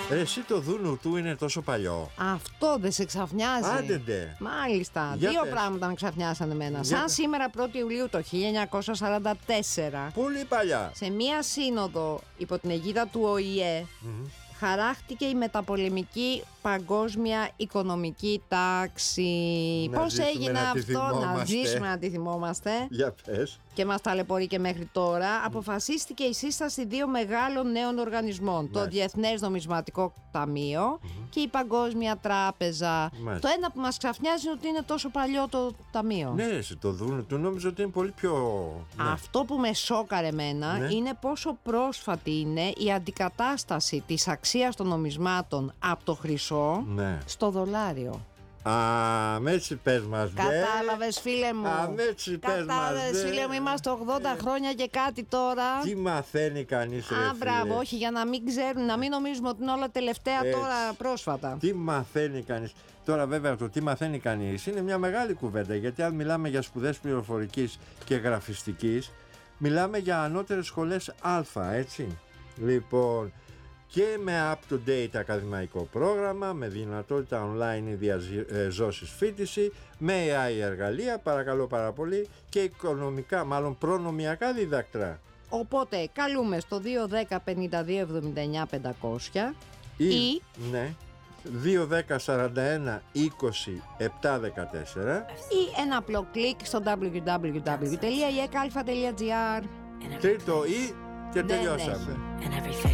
Εσύ το Δούνου του είναι τόσο παλιό. Αυτό δεν σε ξαφνιάζει? Άντε. Μάλιστα. Για Δύο πες. πράγματα με ξαφνιάσαν εμένα. Για Σαν πες. σήμερα 1η Ιουλίου το 1944, Πολύ παλιά. σε μία σύνοδο υπό την αιγίδα του ΟΗΕ, χαράχτηκε η μεταπολεμική παγκόσμια οικονομική τάξη. Να Πώς ζήσουμε έγινε να τη αυτό? Να θυμόμαστε. ζήσουμε να τη θυμόμαστε. Για πες. Και μας ταλαιπωρεί και μέχρι τώρα. Αποφασίστηκε η σύσταση δύο μεγάλων νέων οργανισμών. Το Διεθνές Νομισματικό Ταμείο και η Παγκόσμια Τράπεζα. Μάλιστα. Το ένα που μας ξαφνιάζει είναι ότι είναι τόσο παλιό το ταμείο. Ναι, εσύ το Δούνου του νόμιζα ότι είναι πολύ πιο. Ναι. Αυτό που με σόκαρε εμένα Ναι. είναι πόσο πρόσφατη είναι η αντικατάσταση της αξίας των νομισμάτων από το χρυσό Ναι. στο δολάριο. Με έτσι πες μας. Κατάλαβες, φίλε μου? Έτσι πες μας. Κατάλαβες, φίλε μου, είμαστε 80 χρόνια και κάτι τώρα. Τι μαθαίνει κανείς, ρε Μπράβο, φίλε. όχι, για να μην ξέρουν, να μην νομίζουμε ότι είναι όλα τελευταία Έτσι. τώρα πρόσφατα. Τι μαθαίνει κανείς. Τώρα βέβαια το τι μαθαίνει κανείς είναι μια μεγάλη κουβέντα, γιατί αν μιλάμε για σπουδές πληροφορικής και γραφιστικής, μιλάμε για ανώτερες σχολές Α, έτσι. Λοιπόν, και με up-to-date ακαδημαϊκό πρόγραμμα, με δυνατότητα online διαζώσης φοιτηση, με AI εργαλεία, παρακαλώ πάρα πολύ, και οικονομικά, μάλλον προνομιακά διδακτρά. Οπότε καλούμε στο 210 52 79 500 ή Ναι, 210 41 20 714. ή ένα απλό κλικ στο www.ekalfa.gr. Τρίτο ή και Δεν τελειώσαμε. έχει. And every face